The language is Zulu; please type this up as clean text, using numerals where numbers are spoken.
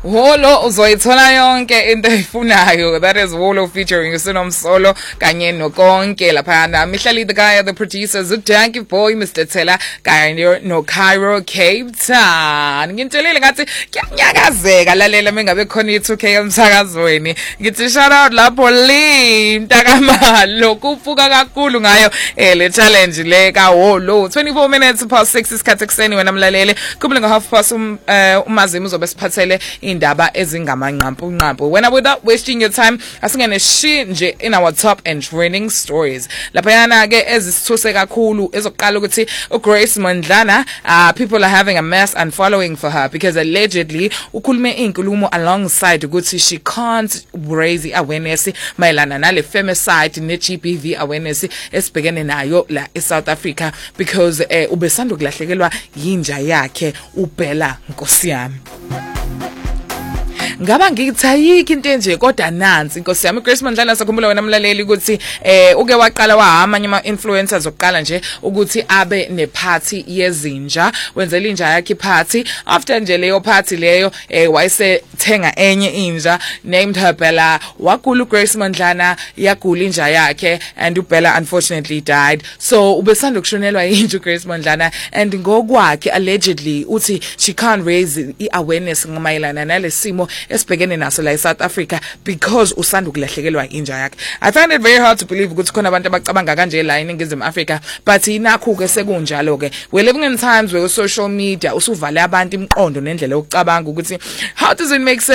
Holo uzoyithola yonke into eyifunayo. That is Holo featuring Usinomsolo kanye nokonke laphana. Mihlali the guy, the producer, Zudanki boy, Mr. Tela kanye no Cairo Cape Town. Ngintshela ngathi kuyanyakazeka lalela mengabe khona i2K emsakazweni. Ngithi shout out lapho Ntakamalo kufuka kakhulu ngayo le challenge le ka Holo. 24 minutes past 6 isikhathi ekseni wena mlalele. Kubule ngo half past uMazimu uzobe siphathele indaba ezingamanqampu. When without wasting your time, asingene nje in our top and trending stories. Laphayana ke ezisithuse kakhulu ezokuqala ukuthi uGrace Mondlana, people are having a mass unfollowing for her because allegedly ukhulume inkulumo alongside ukuthi she can't raise awareness mayelana nale femicide ne GBV awareness esibhekene nayo la eSouth Africa because ubesanda ukulahlekelwa yinja yakhe uBella Nkosiyami. Ngaba ngithayiki into enje kodwa nansi inkosi yami Grace Mondlana sakhumbula wena mlaleli ukuthi uke waqala wahamanye ama influencers oqala nje ukuthi abe ne party yezinja wenzela inja yakhe party after nje leyo party leyo wayesethenga enye inja named her Bella wagula Grace Mondlana yagula inja yakhe and uBella unfortunately died so ubesanda ukushonelwa inja Grace Mondlana and ngokwakhe allegedly uthi she can't raise awareness ngamayelana nalesimo esibhekene naso la eSouth Africa because usanda ukulahlekelwa inja yakhe. I find it very hard to believe ukuthi khona abantu abacabanga kanje la eNingizimu Africa but inakho ke sekunjalo ke. We're living in times where social media usuvale abantu imiqondo nendlela yokucabanga ukuthi how does it make sense